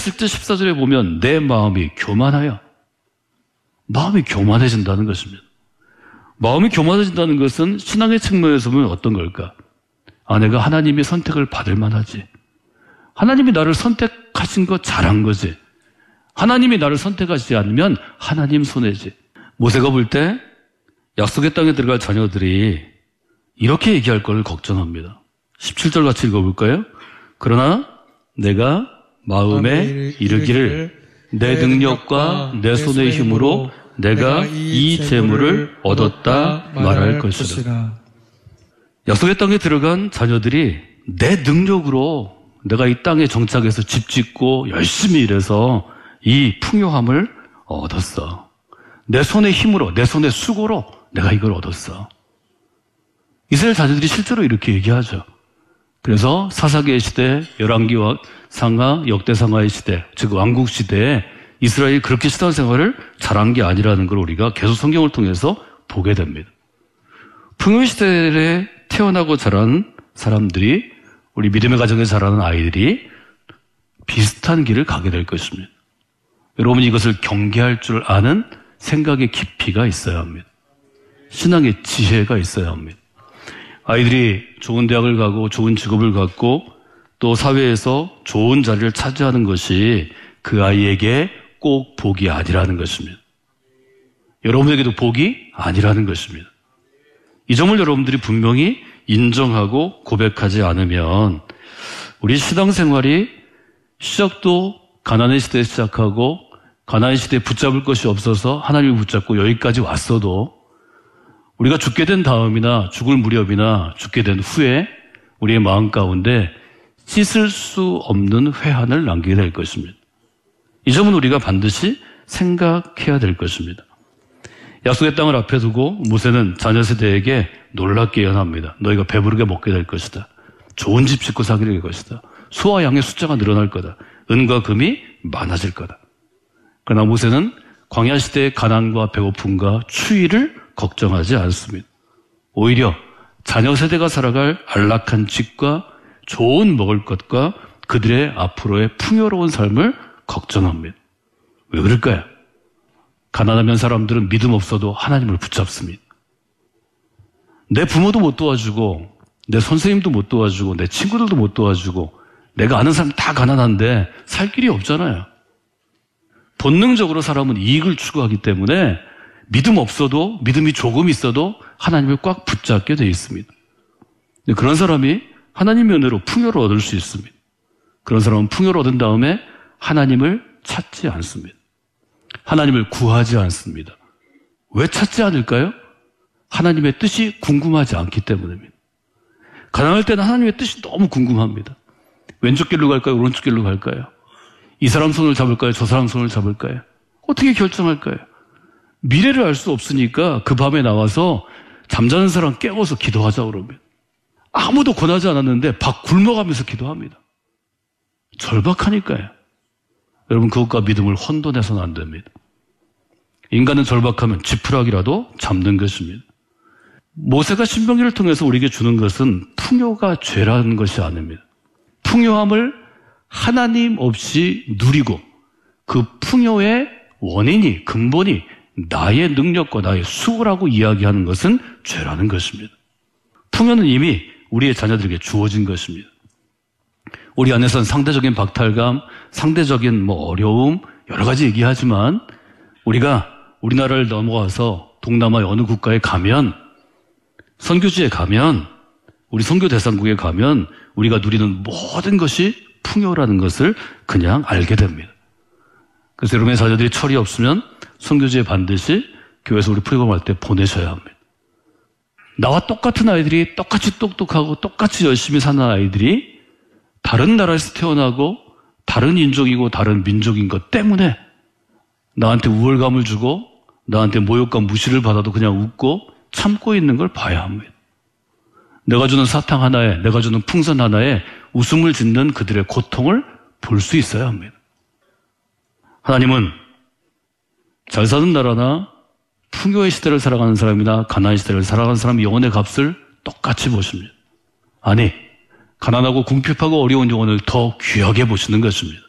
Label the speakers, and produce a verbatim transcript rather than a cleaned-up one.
Speaker 1: 칠 절 십사 절에 보면 내 마음이 교만하여. 마음이 교만해진다는 것입니다. 마음이 교만해진다는 것은 신앙의 측면에서 보면 어떤 걸까? 아, 내가 하나님의 선택을 받을 만하지. 하나님이 나를 선택하신 거 잘한 거지. 하나님이 나를 선택하지 않으면 하나님 손해지. 모세가 볼 때 약속의 땅에 들어갈 자녀들이 이렇게 얘기할 걸 걱정합니다. 십칠 절 같이 읽어볼까요? 그러나 내가 마음에 이르기를 내 능력과 내 손의 힘으로 내가 이 재물을 얻었다 말할 것이라. 약속의 땅에 들어간 자녀들이 내 능력으로 내가 이 땅에 정착해서 집 짓고 열심히 일해서 이 풍요함을 얻었어. 내 손의 힘으로, 내 손의 수고로 내가 이걸 얻었어. 이스라엘 자녀들이 실제로 이렇게 얘기하죠. 그래서 사사기의 시대, 열왕기와 상하, 역대상하의 시대, 즉 왕국 시대에 이스라엘이 그렇게 신앙생활을 잘한 게 아니라는 걸 우리가 계속 성경을 통해서 보게 됩니다. 풍요 시대에 태어나고 자란 사람들이, 우리 믿음의 가정에 자라는 아이들이 비슷한 길을 가게 될 것입니다. 여러분이 이것을 경계할 줄 아는 생각의 깊이가 있어야 합니다. 신앙의 지혜가 있어야 합니다. 아이들이 좋은 대학을 가고 좋은 직업을 갖고 또 사회에서 좋은 자리를 차지하는 것이 그 아이에게 꼭 복이 아니라는 것입니다. 여러분에게도 복이 아니라는 것입니다. 이 점을 여러분들이 분명히 인정하고 고백하지 않으면 우리 신앙생활이 시작도 가나안의 시대에 시작하고 가나안 시대에 붙잡을 것이 없어서 하나님을 붙잡고 여기까지 왔어도 우리가 죽게 된 다음이나 죽을 무렵이나 죽게 된 후에 우리의 마음 가운데 씻을 수 없는 회한을 남기게 될 것입니다. 이 점은 우리가 반드시 생각해야 될 것입니다. 약속의 땅을 앞에 두고 모세는 자녀 세대에게 놀랍게 예언합니다. 너희가 배부르게 먹게 될 것이다. 좋은 집 짓고 살게 될 것이다. 소와 양의 숫자가 늘어날 거다. 은과 금이 많아질 거다. 그러나 모세는 광야 시대의 가난과 배고픔과 추위를 걱정하지 않습니다. 오히려 자녀 세대가 살아갈 안락한 집과 좋은 먹을 것과 그들의 앞으로의 풍요로운 삶을 걱정합니다. 왜 그럴까요? 가난하면 사람들은 믿음 없어도 하나님을 붙잡습니다. 내 부모도 못 도와주고 내 선생님도 못 도와주고 내 친구들도 못 도와주고 내가 아는 사람 다 가난한데 살 길이 없잖아요. 본능적으로 사람은 이익을 추구하기 때문에 믿음 없어도, 믿음이 조금 있어도 하나님을 꽉 붙잡게 되어 있습니다. 그런 사람이 하나님의 은혜로 풍요를 얻을 수 있습니다. 그런 사람은 풍요를 얻은 다음에 하나님을 찾지 않습니다. 하나님을 구하지 않습니다. 왜 찾지 않을까요? 하나님의 뜻이 궁금하지 않기 때문입니다. 가난할 때는 하나님의 뜻이 너무 궁금합니다. 왼쪽 길로 갈까요? 오른쪽 길로 갈까요? 이 사람 손을 잡을까요? 저 사람 손을 잡을까요? 어떻게 결정할까요? 미래를 알 수 없으니까 그 밤에 나와서 잠자는 사람 깨워서 기도하자고 그럽니다. 아무도 권하지 않았는데 밥 굶어가면서 기도합니다. 절박하니까요. 여러분, 그것과 믿음을 혼돈해서는 안 됩니다. 인간은 절박하면 지푸라기라도 잡는 것입니다. 모세가 신명기를 통해서 우리에게 주는 것은 풍요가 죄라는 것이 아닙니다. 풍요함을 하나님 없이 누리고 그 풍요의 원인이, 근본이 나의 능력과 나의 수고라고 이야기하는 것은 죄라는 것입니다. 풍요는 이미 우리의 자녀들에게 주어진 것입니다. 우리 안에서는 상대적인 박탈감, 상대적인 뭐 어려움, 여러 가지 얘기하지만 우리가 우리나라를 넘어와서 동남아의 어느 국가에 가면, 선교지에 가면, 우리 선교 대상국에 가면 우리가 누리는 모든 것이 풍요라는 것을 그냥 알게 됩니다. 그래서 여러분의 자녀들이 철이 없으면 선교지에 반드시 교회에서 우리 프로그램 할 때 보내셔야 합니다. 나와 똑같은 아이들이 똑같이 똑똑하고 똑같이 열심히 사는 아이들이 다른 나라에서 태어나고 다른 인종이고 다른 민족인 것 때문에 나한테 우월감을 주고 나한테 모욕감 무시를 받아도 그냥 웃고 참고 있는 걸 봐야 합니다. 내가 주는 사탕 하나에, 내가 주는 풍선 하나에 웃음을 짓는 그들의 고통을 볼 수 있어야 합니다. 하나님은 잘 사는 나라나 풍요의 시대를 살아가는 사람이나 가난한 시대를 살아가는 사람의 영혼의 값을 똑같이 보십니다. 아니, 가난하고 궁핍하고 어려운 영혼을 더 귀하게 보시는 것입니다.